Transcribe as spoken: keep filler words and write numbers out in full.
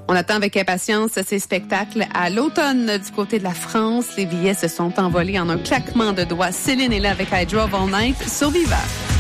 On attend avec impatience ces spectacles à l'automne du côté de la France. Les billets se sont envolés en un claquement de doigts. Céline est là avec I Drove All Night sur Viva.